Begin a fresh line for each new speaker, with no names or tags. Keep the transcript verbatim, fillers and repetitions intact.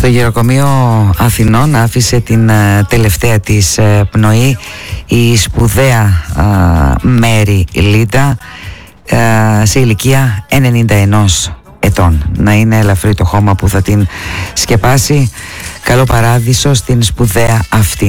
Στο γεροκομείο Αθηνών άφησε την uh, τελευταία της uh, πνοή η σπουδαία uh, Μέρη Λίντα uh, σε ηλικία ενενήντα ενός ετών. Να είναι ελαφρύ το χώμα που θα την σκεπάσει. Καλό παράδεισο στην σπουδαία αυτή.